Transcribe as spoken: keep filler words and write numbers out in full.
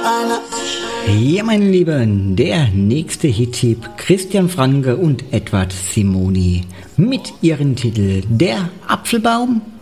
Ja, meine Lieben, der nächste Hit-Tipp, Christian Franke und Edward Simoni mit ihrem Titel Der Apfelbaum.